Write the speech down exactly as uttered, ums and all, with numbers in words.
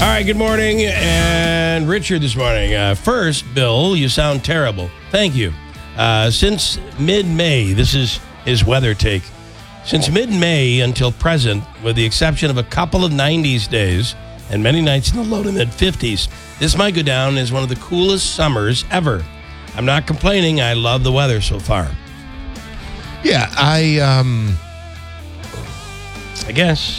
All right, good morning. And Richard this morning. Uh, first, Bill, you sound terrible. Thank you. Uh, since mid-May, this is his weather take. Since mid-May until present, with the exception of a couple of nineties days and many nights in the low to mid-fifties, this might go down as one of the coolest summers ever. I'm not complaining. I love the weather so far. Yeah, I um, I guess.